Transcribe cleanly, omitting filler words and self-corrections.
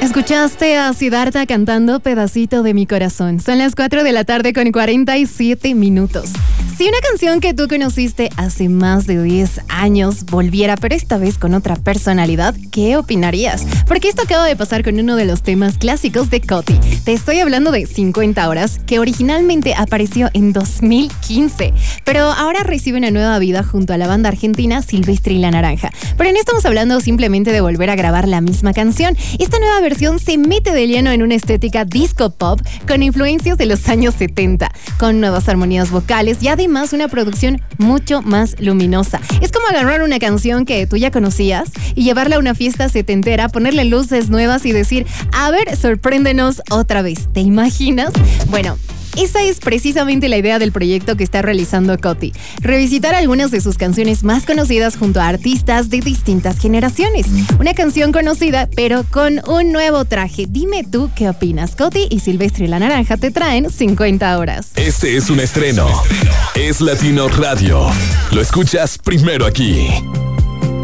Escuchaste a Siddhartha cantando Pedacito de mi corazón. Son las 4 de la tarde con 47 minutos. Si una canción que tú conociste hace más de 10 años volviera, pero esta vez con otra personalidad, ¿qué opinarías? Porque esto acaba de pasar con uno de los temas clásicos de Coti. Te estoy hablando de 50 horas, que originalmente apareció en 2015, pero ahora recibe una nueva vida junto a la banda argentina Silvestre y la Naranja. Pero no estamos hablando simplemente de volver a grabar la misma canción. Esta nueva versión se mete de lleno en una estética disco pop con influencias de los años 70, con nuevas armonías vocales y además una producción mucho más luminosa. Es como agarrar una canción que tú ya conocías y llevarla a una fiesta setentera, ponerle luces nuevas y decir, a ver, sorpréndenos otra vez. ¿Te imaginas? Bueno, esa es precisamente la idea del proyecto que está realizando Coti. Revisitar algunas de sus canciones más conocidas junto a artistas de distintas generaciones. Una canción conocida, pero con un nuevo traje. Dime tú qué opinas. Coti y Silvestre y la Naranja te traen 50 horas. Este es un estreno. Es Latino Radio. Lo escuchas primero aquí.